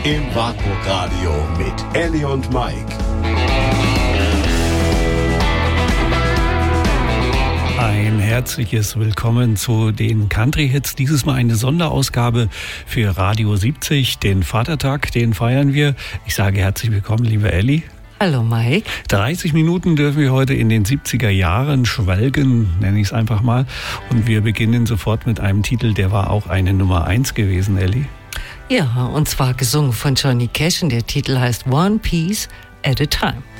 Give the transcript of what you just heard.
im Wartburg Radio mit Elli und Mike. Ein herzliches Willkommen zu den Country-Hits. Dieses Mal eine Sonderausgabe für Radio 70. Den Vatertag, den feiern wir. Ich sage herzlich willkommen, liebe Elli. Hallo Mike. 30 Minuten dürfen wir heute in den 70er Jahren schwelgen, nenne ich es einfach mal. Und wir beginnen sofort mit einem Titel, der war auch eine Nummer 1 gewesen, Elli. Ja, und zwar gesungen von Johnny Cash und der Titel heißt One Piece at a Time.